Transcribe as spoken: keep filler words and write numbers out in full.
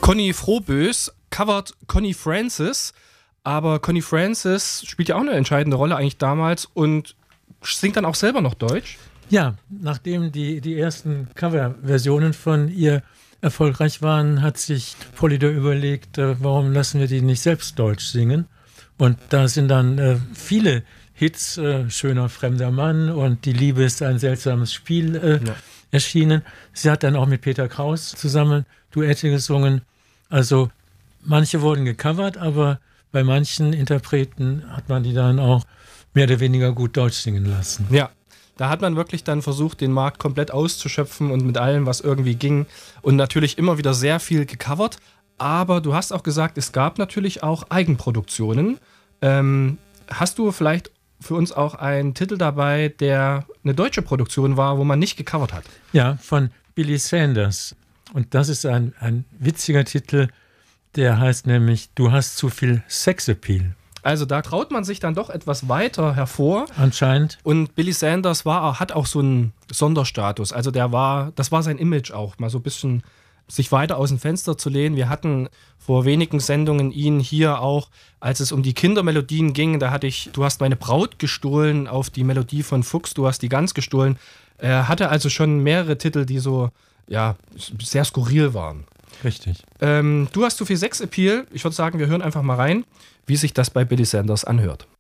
Conny Frohbös covert Connie Francis, aber Connie Francis spielt ja auch eine entscheidende Rolle eigentlich damals und singt dann auch selber noch Deutsch. Ja, nachdem die, die ersten Coverversionen von ihr erfolgreich waren, hat sich Polydor überlegt, äh, warum lassen wir die nicht selbst Deutsch singen? Und da sind dann äh, viele Hits, äh, Schöner fremder Mann und Die Liebe ist ein seltsames Spiel äh, ja. erschienen. Sie hat dann auch mit Peter Kraus zusammen Duette gesungen. Also manche wurden gecovert, aber bei manchen Interpreten hat man die dann auch mehr oder weniger gut Deutsch singen lassen. Ja, da hat man wirklich dann versucht, den Markt komplett auszuschöpfen und mit allem, was irgendwie ging. Und natürlich immer wieder sehr viel gecovert. Aber du hast auch gesagt, es gab natürlich auch Eigenproduktionen. Ähm, hast du vielleicht für uns auch einen Titel dabei, der eine deutsche Produktion war, wo man nicht gecovert hat? Ja, von Billy Sanders. Und das ist ein, ein witziger Titel, der heißt nämlich Du hast zu viel Sexappeal. Also da traut man sich dann doch etwas weiter hervor. Anscheinend. Und Billy Sanders war, hat auch so einen Sonderstatus. Also der war, das war sein Image auch, mal so ein bisschen sich weiter aus dem Fenster zu lehnen. Wir hatten vor wenigen Sendungen ihn hier auch, als es um die Kindermelodien ging, da hatte ich Du hast meine Braut gestohlen auf die Melodie von Fuchs, Du hast die Gans gestohlen. Er hatte also schon mehrere Titel, die so, ja, sehr skurril waren. Richtig. Ähm, du hast zu viel Sexappeal. Ich würde sagen, wir hören einfach mal rein, wie sich das bei Billy Sanders anhört.